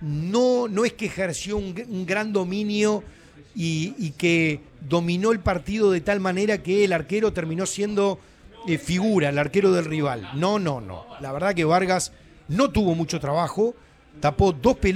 no es que ejerció un gran dominio y que dominó el partido de tal manera que el arquero terminó siendo figura, el arquero del rival. No. La verdad que Vargas no tuvo mucho trabajo, tapó 2 pelotas